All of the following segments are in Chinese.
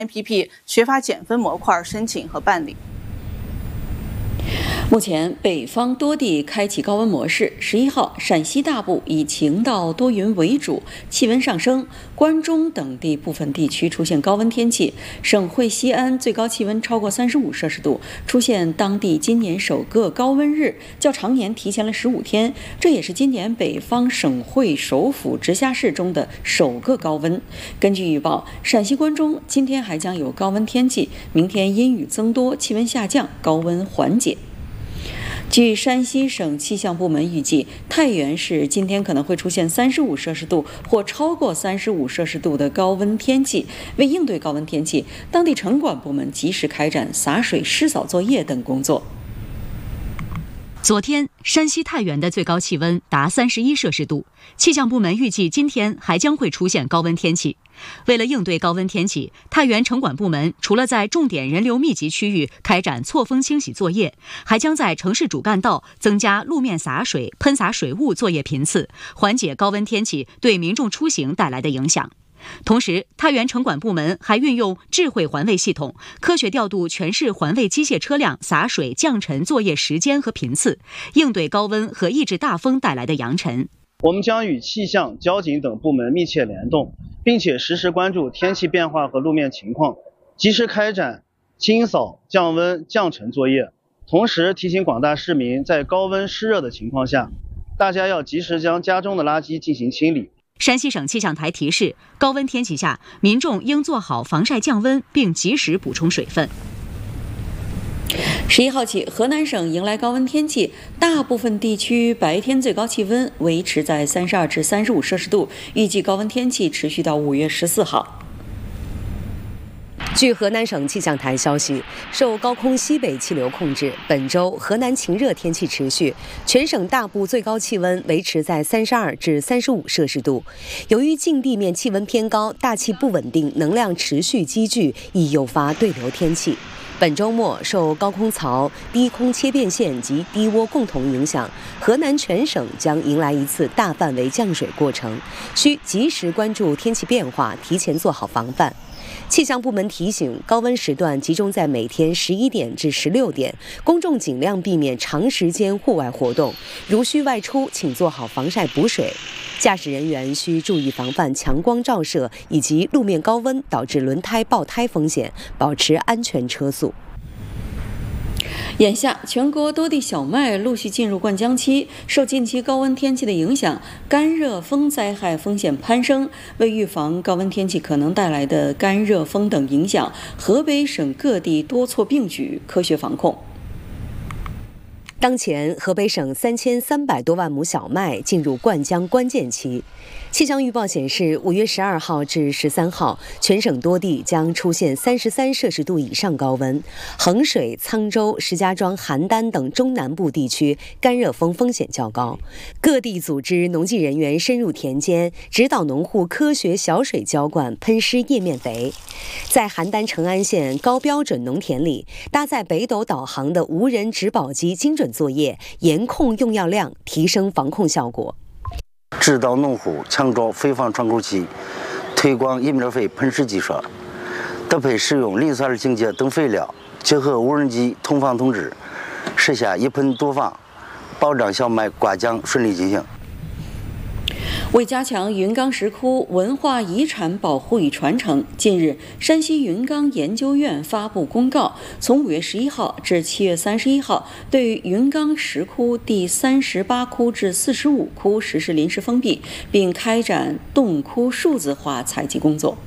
MPP 缺乏减分模块申请和办理。 目前，北方多地开启高温模式。11号，陕西大部以晴到多云为主，气温上升。关中等地部分地区出现高温天气，省会西安最高气温超过35摄氏度，出现当地今年首个高温日，较常年提前了15天。这也是今年北方省会首府直辖市中的首个高温。根据预报，陕西关中今天还将有高温天气，明天阴雨增多，气温下降，高温缓解。据山西省气象部门预计，太原市今天可能会出现35摄氏度或超过35摄氏度的高温天气。为应对高温天气，当地城管部门及时开展洒水、湿扫作业等工作。 昨天，山西太原的最高气温达31摄氏度，气象部门预计今天还将会出现高温天气。为了应对高温天气，太原城管部门除了在重点人流密集区域开展错峰清洗作业，还将在城市主干道增加路面洒水、喷洒水雾作业频次，缓解高温天气对民众出行带来的影响。同时，太原城管部门还运用智慧环卫系统，科学调度全市环卫机械车辆洒水降尘作业时间和频次，应对高温和抑制大风带来的扬尘。 我们将与气象、交警等部门密切联动，并且实时关注天气变化和路面情况，及时开展清扫、降温、降尘作业。同时提醒广大市民，在高温湿热的情况下，大家要及时将家中的垃圾进行清理。 山西省气象台提示，高温天气下，民众应做好防晒降温，并及时补充水分。 11号起，河南省迎来高温天气，大部分地区白天最高气温维持在32至35摄氏度，预计高温天气持续到5月14号。 据河南省气象台消息，受高空西北气流控制，本周河南晴热天气持续，全省大部最高气温维持在32至35摄氏度。由于近地面气温偏高，大气不稳定，能量持续积聚，易诱发对流天气。本周末受高空槽、低空切变线及低涡共同影响，河南全省将迎来一次大范围降水过程，需及时关注天气变化，提前做好防范。气象部门提醒，高温时段集中在每天11点至16点，公众尽量避免长时间户外活动，如需外出，请做好防晒补水。驾驶人员需注意防范强光照射以及路面高温导致轮胎爆胎风险，保持安全车速。 眼下，全国多地小麦陆续进入灌浆期，受近期高温天气的影响，干热风灾害风险攀升。为预防高温天气可能带来的干热风等影响，河北省各地多措并举，科学防控。 当前，河北省3300多万亩小麦进入灌浆关键期。气象预报显示，5月12号至13号，全省多地将出现33摄氏度以上高温。衡水、沧州、石家庄、邯郸等中南部地区干热风风险较高，各地组织农技人员深入田间，指导农户科学小水浇灌、喷施叶面肥。在邯郸成安县高标准农田里，搭载北斗导航的无人植保机精准作业，严控用药量，提升防控效果。 指导农户强装非放窗口器，推广叶面肥喷施技术，搭配使用磷酸二氢结等肥料，结合无人机同防同治，实现一喷多防，保障小麦挂浆顺利进行。 为加强云冈石窟文化遗产保护与传承，近日，山西云冈研究院发布公告，从5月11号至7月31号，对云冈石窟第38窟至45窟实施临时封闭，并开展洞窟数字化采集工作。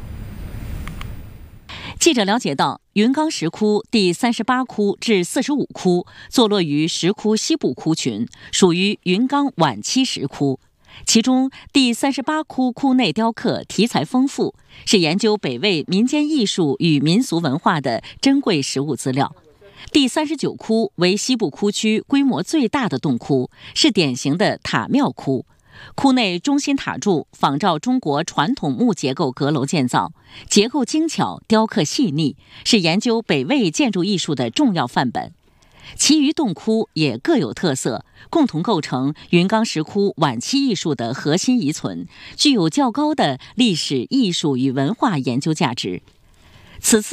记者了解到，云冈石窟第38窟至45窟坐落于石窟西部窟群，属于云冈晚期石窟。其中第38窟窟内雕刻题材丰富，是研究北魏民间艺术与民俗文化的珍贵实物资料。第39窟为西部窟区规模最大的洞窟，是典型的塔庙窟。窟内中心塔柱仿照中国传统木结构阁楼建造，结构精巧，雕刻细腻，是研究北魏建筑艺术的重要范本。其余洞窟也各有特色，共同构成云冈石窟晚期艺术的核心遗存，具有较高的历史、艺术与文化研究价值。 此次